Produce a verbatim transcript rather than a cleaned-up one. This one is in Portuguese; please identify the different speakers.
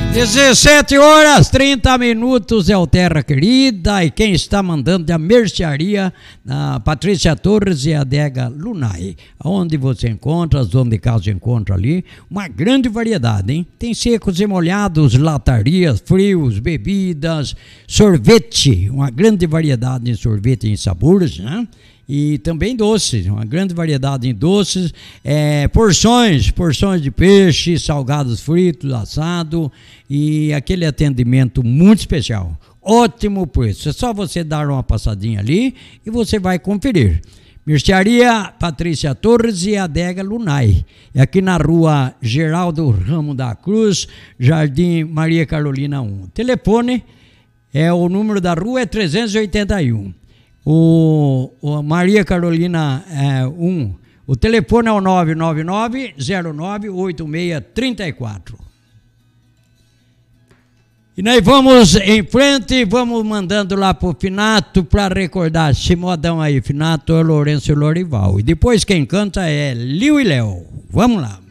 Speaker 1: dezessete horas, trinta minutos é o Terra Querida, e quem está mandando é a mercearia, a Patrícia Torres e a Adega Lunai. Onde você encontra, as donas de casa encontra ali, uma grande variedade, hein? Tem secos e molhados, latarias, frios, bebidas, sorvete, uma grande variedade de sorvete em sabores, né? E também doces, uma grande variedade em doces, é, porções, porções de peixe, salgados fritos, assado, e aquele atendimento muito especial. Ótimo preço, é só você dar uma passadinha ali e você vai conferir. Mercearia Patrícia Torres e Adega Lunai, aqui na rua Geraldo Ramo da Cruz, Jardim Maria Carolina um. O telefone, é, o número da rua é trezentos e oitenta e um. O, o Maria Carolina é, um, o telefone é o nove nove nove, zero nove, oito seis três quatro. E nós vamos em frente, vamos mandando lá pro Finato para recordar esse modão aí. Finato é Lourenço Lorival. E depois quem canta é Liu e Léo. Vamos lá.